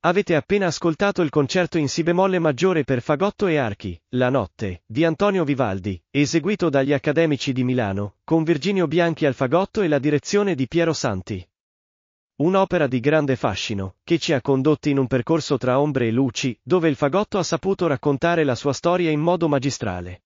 Avete appena ascoltato il concerto in si bemolle maggiore per fagotto e archi, La notte, di Antonio Vivaldi, eseguito dagli Accademici di Milano, con Virginio Bianchi al fagotto e la direzione di Piero Santi. Un'opera di grande fascino, che ci ha condotti in un percorso tra ombre e luci, dove il fagotto ha saputo raccontare la sua storia in modo magistrale.